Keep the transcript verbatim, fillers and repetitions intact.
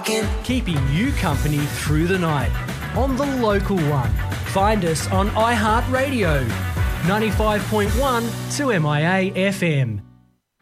rocking. Keeping you company through the night on the local one. Find us on iHeartRadio, ninety-five point one to M I A F M.